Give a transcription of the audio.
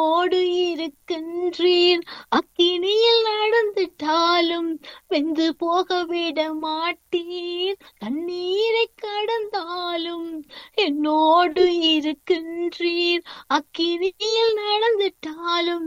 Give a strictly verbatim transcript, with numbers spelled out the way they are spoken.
என்னோடு இருக்கின்றீர். அக்கினியில் நடந்துட்டாலும் வெந்து போக விட மாட்டீர். தண்ணீரை கடந்தாலும் என்னோடு இருக்கின்றீர். அக்கினியில் நடந்துட்டாலும்